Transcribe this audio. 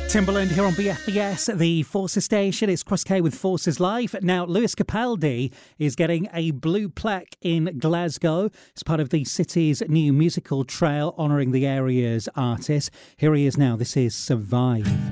Timberland here on BFBS, the Forces station. It's Cross K with Forces Live. Now, Lewis Capaldi is getting a blue plaque in Glasgow. It's part of the city's new musical trail honouring the area's artists. Here he is now. This is Survive.